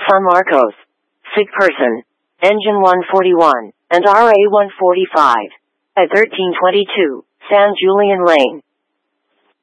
San Marcos. Sick person. Engine 141 and RA 145 at 1322 San Julian Lane.